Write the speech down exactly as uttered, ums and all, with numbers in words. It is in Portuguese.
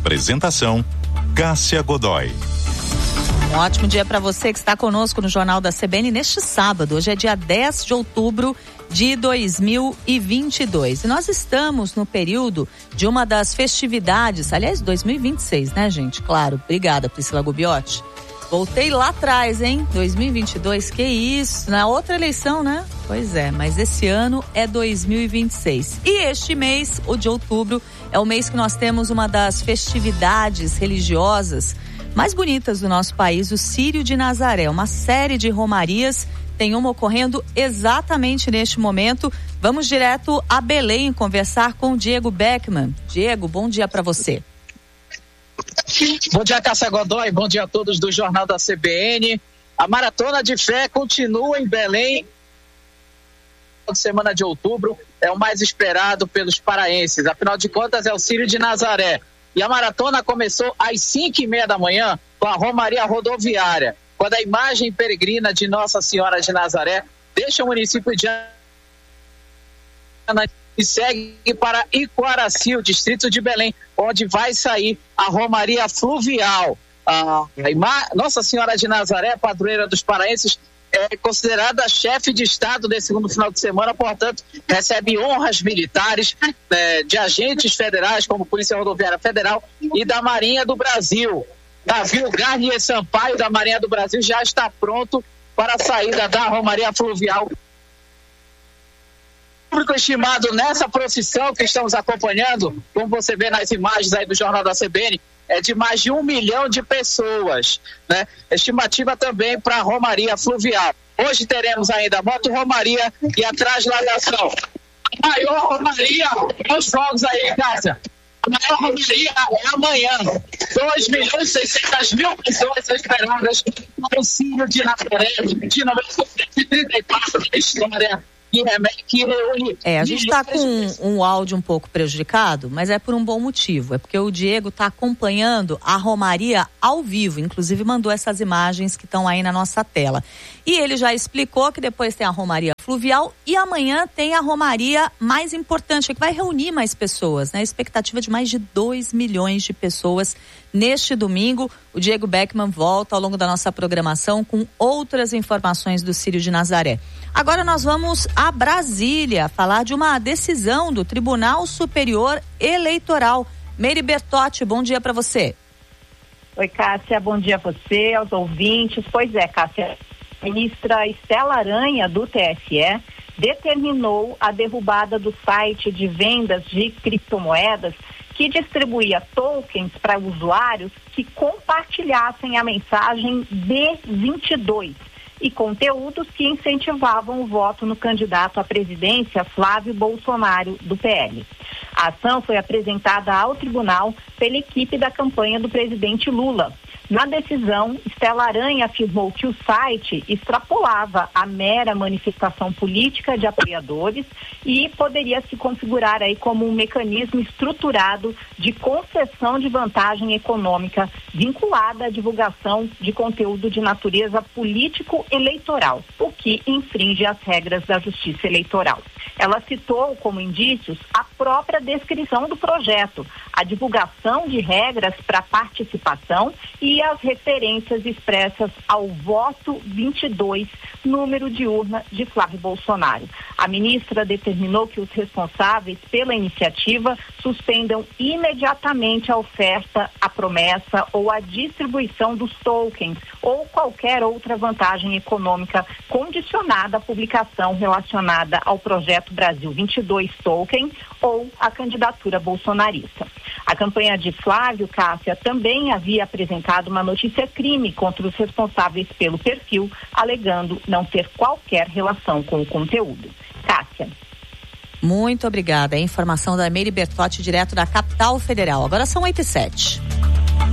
Apresentação: Cássia Godoy. Um ótimo dia para você que está conosco no Jornal da C B N neste sábado. Hoje é dia dez de outubro de dois mil e vinte e dois. E nós estamos no período de uma das festividades, aliás, dois mil e vinte e seis, né, gente? Claro. Obrigada, Priscila Gubiotti. Voltei lá atrás, hein? dois mil e vinte e dois, que isso? Na outra eleição, né? Pois é, mas esse ano é dois mil e vinte e seis. E este mês, o de outubro, é o mês que nós temos uma das festividades religiosas mais bonitas do nosso país, o Círio de Nazaré. Uma série de romarias, tem uma ocorrendo exatamente neste momento. Vamos direto a Belém conversar com o Diego Beckman. Diego, bom dia para você. Bom dia, Cássia Godoy, bom dia a todos do Jornal da C B N. A Maratona de Fé continua em Belém. A semana de outubro é o mais esperado pelos paraenses, afinal de contas é o Círio de Nazaré. E a maratona começou às cinco e meia da manhã com a Romaria Rodoviária, quando a imagem peregrina de Nossa Senhora de Nazaré deixa o município de Ana e segue para Iquaraci, o distrito de Belém, onde vai sair a Romaria Fluvial. A ima... Nossa Senhora de Nazaré, padroeira dos paraenses, é considerada chefe de Estado desse segundo final de semana, portanto, recebe honras militares é, de agentes federais, como Polícia Rodoviária Federal e da Marinha do Brasil. Navio Garnier Sampaio da Marinha do Brasil já está pronto para a saída da Romaria Fluvial. O público estimado nessa procissão que estamos acompanhando, como você vê nas imagens aí do Jornal da C B N, é de mais de um milhão de pessoas, né? Estimativa também para a Romaria Fluvial. Hoje teremos ainda a Moto Romaria e a Trasladação. A maior Romaria, os jogos aí, Cássia. A maior Romaria é amanhã. dois milhões e seiscentas mil pessoas esperadas para o Círio de Nazaré de novecentos e trinta e quatro da história. Que reúne... É, a gente está com um, um áudio um pouco prejudicado, mas é por um bom motivo. É porque o Diego está acompanhando a Romaria ao vivo, inclusive mandou essas imagens que estão aí na nossa tela. E ele já explicou que depois tem a Romaria Fluvial e amanhã tem a Romaria mais importante, que vai reunir mais pessoas, né? Expectativa de mais de dois milhões de pessoas neste domingo. O Diego Beckman volta ao longo da nossa programação com outras informações do Círio de Nazaré. Agora nós vamos a Brasília falar de uma decisão do Tribunal Superior Eleitoral. Meire Bertotti, bom dia para você. Oi, Cássia, bom dia a você, aos ouvintes. Pois é, Cássia, a ministra Estela Aranha, do T S E, determinou a derrubada do site de vendas de criptomoedas que distribuía tokens para usuários que compartilhassem a mensagem B vinte e dois e conteúdos que incentivavam o voto no candidato à presidência Flávio Bolsonaro, do P L. A ação foi apresentada ao tribunal pela equipe da campanha do presidente Lula. Na decisão, Estela Aranha afirmou que o site extrapolava a mera manifestação política de apoiadores e poderia se configurar aí como um mecanismo estruturado de concessão de vantagem econômica vinculada à divulgação de conteúdo de natureza político-eleitoral, o que infringe as regras da Justiça Eleitoral. Ela citou como indícios a própria descrição do projeto, a divulgação de regras para participação e as referências expressas ao voto vinte e dois, número de urna de Flávio Bolsonaro. A ministra determinou que os responsáveis pela iniciativa suspendam imediatamente a oferta, a promessa ou a distribuição dos tokens ou qualquer outra vantagem econômica condicionada à publicação relacionada ao projeto Brasil vinte e dois Token ou à candidatura bolsonarista. A campanha de Flávio, Cássia, também havia apresentado uma notícia crime contra os responsáveis pelo perfil, alegando não ter qualquer relação com o conteúdo. Cássia. Muito obrigada. É a informação da Meire Bertotti, direto da capital federal. Agora são oito e sete.